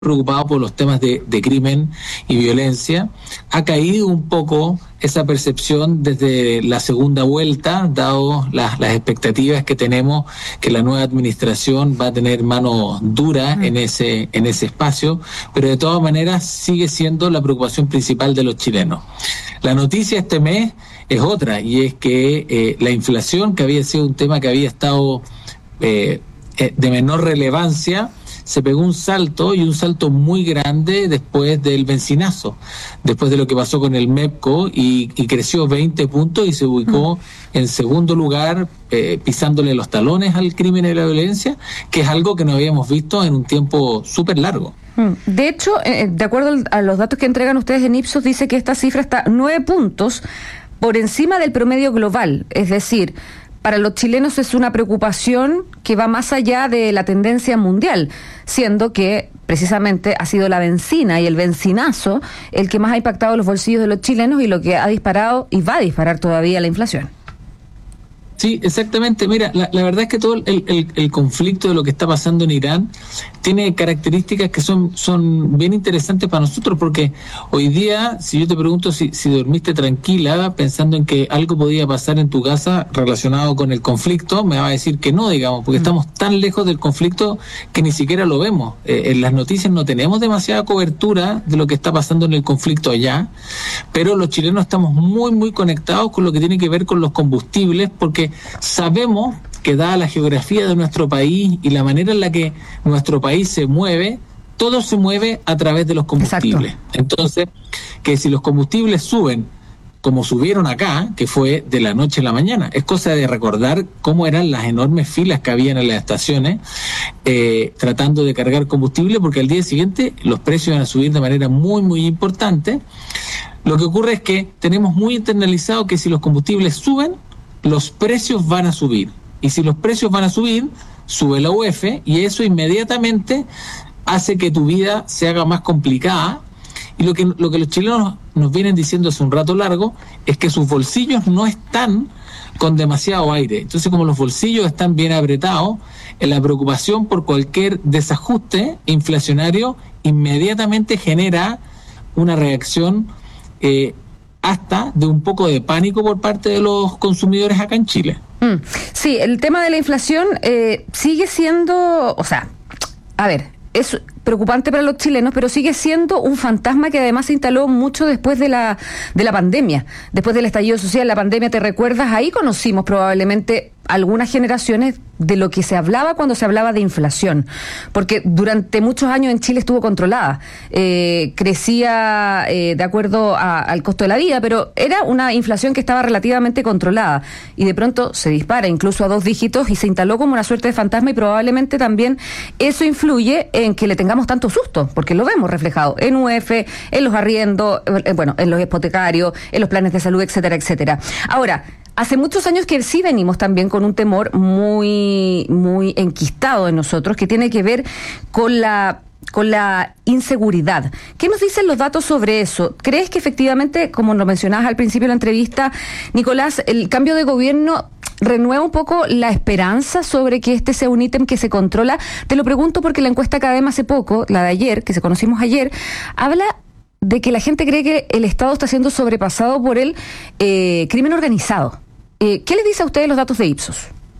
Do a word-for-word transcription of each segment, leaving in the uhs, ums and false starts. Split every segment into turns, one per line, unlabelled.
preocupado por los temas de, de crimen y violencia. Ha caído un poco esa percepción desde la segunda vuelta, dado las, las expectativas que tenemos que la nueva administración va a tener mano dura en ese, en ese espacio, pero de todas maneras sigue siendo la preocupación principal de los chilenos. La noticia este mes es otra, y es que eh, la inflación, que había sido un tema que había estado eh, eh, de menor relevancia, se pegó un salto, y un salto muy grande después del bencinazo, después de lo que pasó con el MEPCO, y, y creció veinte puntos y se ubicó mm. en segundo lugar, eh, pisándole los talones al crimen y la violencia, que es algo que no habíamos visto en un tiempo súper largo.
De hecho, eh, de acuerdo a los datos que entregan ustedes en Ipsos, dice que esta cifra está nueve puntos por encima del promedio global, es decir, para los chilenos es una preocupación que va más allá de la tendencia mundial, siendo que precisamente ha sido la bencina y el bencinazo el que más ha impactado los bolsillos de los chilenos y lo que ha disparado y va a disparar todavía la inflación.
Sí, exactamente. Mira, la, la verdad es que todo el, el, el conflicto de lo que está pasando en Irán tiene características que son, son bien interesantes para nosotros, porque hoy día, si yo te pregunto si, si dormiste tranquila pensando en que algo podía pasar en tu casa relacionado con el conflicto, me va a decir que no, digamos, porque mm. estamos tan lejos del conflicto que ni siquiera lo vemos. Eh, en las noticias no tenemos demasiada cobertura de lo que está pasando en el conflicto allá, pero los chilenos estamos muy, muy conectados con lo que tiene que ver con los combustibles, porque sabemos que dada la geografía de nuestro país y la manera en la que nuestro país se mueve, todo se mueve a través de los combustibles. Exacto. Entonces, que si los combustibles suben, como subieron acá, que fue de la noche a la mañana, es cosa de recordar cómo eran las enormes filas que habían en las estaciones eh, tratando de cargar combustible, porque al día siguiente los precios van a subir de manera muy, muy importante. Lo que ocurre es que tenemos muy internalizado que si los combustibles suben, los precios van a subir, y si los precios van a subir, sube la U E F, y eso inmediatamente hace que tu vida se haga más complicada. Y lo que, lo que los chilenos nos vienen diciendo hace un rato largo es que sus bolsillos no están con demasiado aire. Entonces, como los bolsillos están bien apretados, en la preocupación por cualquier desajuste inflacionario inmediatamente genera una reacción eh, hasta de un poco de pánico por parte de los consumidores acá en Chile.
Mm. Sí, el tema de la inflación eh, sigue siendo, o sea, a ver, es preocupante para los chilenos, pero sigue siendo un fantasma que además se instaló mucho después de la de la pandemia, después del estallido social. La pandemia, ¿te recuerdas? Ahí conocimos probablemente algunas generaciones de lo que se hablaba cuando se hablaba de inflación, porque durante muchos años en Chile estuvo controlada, eh, crecía eh, de acuerdo a, al costo de la vida, pero era una inflación que estaba relativamente controlada, y de pronto se dispara incluso a dos dígitos y se instaló como una suerte de fantasma, y probablemente también eso influye en que le tengamos tanto susto, porque lo vemos reflejado en U E F, en los arriendos, eh, bueno, en los hipotecarios, en los planes de salud, etcétera, etcétera. Ahora, hace muchos años que sí venimos también con un temor muy, muy enquistado en nosotros, que tiene que ver con la con la inseguridad. ¿Qué nos dicen los datos sobre eso? ¿Crees que efectivamente, como lo mencionabas al principio de la entrevista, Nicolás, el cambio de gobierno renueva un poco la esperanza sobre que este sea un ítem que se controla? Te lo pregunto porque la encuesta Cadem hace poco, la de ayer, que se conocimos ayer, habla de que la gente cree que el Estado está siendo sobrepasado por el eh, crimen organizado. Eh, ¿Qué les dice a ustedes los datos de Ipsos?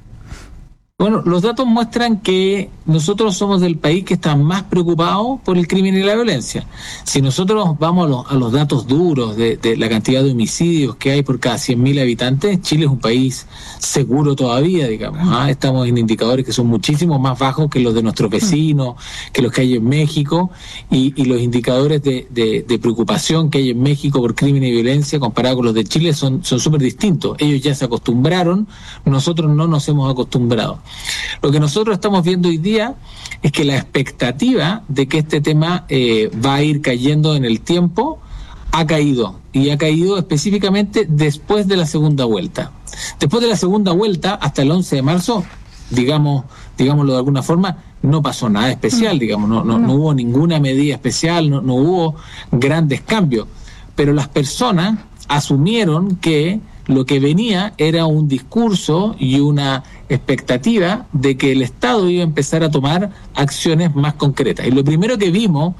Bueno, los datos muestran que nosotros somos del país que está más preocupado por el crimen y la violencia. Si nosotros vamos a los, a los datos duros de, de la cantidad de homicidios que hay por cada cien mil habitantes, Chile es un país seguro todavía, digamos. ¿ah? Estamos en indicadores que son muchísimo más bajos que los de nuestros vecinos, que los que hay en México, y, y los indicadores de, de, de preocupación que hay en México por crimen y violencia comparados con los de Chile son son súper distintos. Ellos ya se acostumbraron, nosotros no nos hemos acostumbrado. Lo que nosotros estamos viendo hoy día es que la expectativa de que este tema eh, va a ir cayendo en el tiempo ha caído, y ha caído específicamente después de la segunda vuelta. Después de la segunda vuelta, hasta el once de marzo, digamos, digámoslo de alguna forma, no pasó nada especial, digamos, no, no, no hubo ninguna medida especial, no, no hubo grandes cambios, pero las personas asumieron que lo que venía era un discurso y una expectativa de que el Estado iba a empezar a tomar acciones más concretas. Y lo primero que vimos